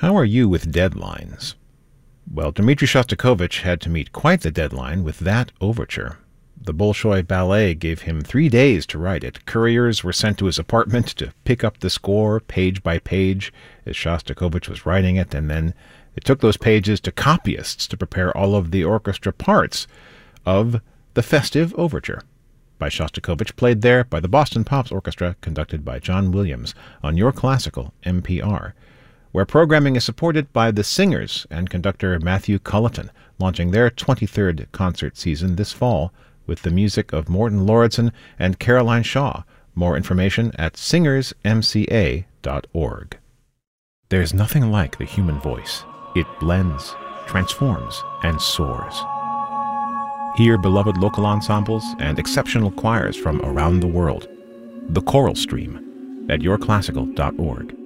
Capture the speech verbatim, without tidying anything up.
How are you with deadlines? Well, Dmitri Shostakovich had to meet quite the deadline with that overture. The Bolshoi Ballet gave him three days to write it. Couriers were sent to his apartment to pick up the score page by page as Shostakovich was writing it, and then it took those pages to copyists to prepare all of the orchestra parts of the festive overture by Shostakovich, played there by the Boston Pops Orchestra, conducted by John Williams on Your Classical N P R, where programming is supported by the Singers and conductor Matthew Culleton, launching their twenty-third concert season this fall with the music of Morton Lauridsen and Caroline Shaw. More information at singers m c a dot org. There's nothing like the human voice. It blends, transforms, and soars. Hear beloved local ensembles and exceptional choirs from around the world. The Choral Stream at your classical dot org.